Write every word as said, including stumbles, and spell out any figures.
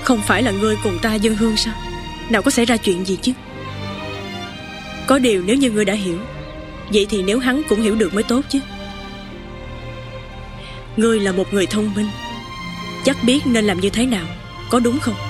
Không phải là ngươi cùng ta dâng hương sao? Nào có xảy ra chuyện gì chứ? Có điều nếu như ngươi đã hiểu, vậy thì nếu hắn cũng hiểu được mới tốt chứ. Ngươi là một người thông minh, chắc biết nên làm như thế nào, có đúng không?